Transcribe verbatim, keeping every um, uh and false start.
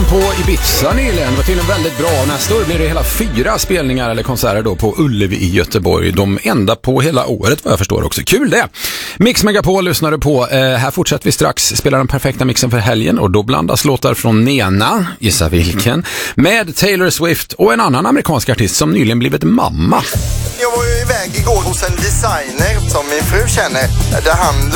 på Ibiza nyligen. Det var tydligen väldigt bra. Nästa år blir det hela fyra spelningar eller konserter då på Ullevi i Göteborg. De enda på hela året vad jag förstår också. Kul det! Mix Megapol lyssnar du på. Eh, här fortsätter vi strax spela den perfekta mixen för helgen. Och då blandas låtar från Nena, gissa vilken, med Taylor Swift och en annan amerikansk artist som nyligen blivit mamma. Jag var ju iväg igår hos en designer som min fru känner, där han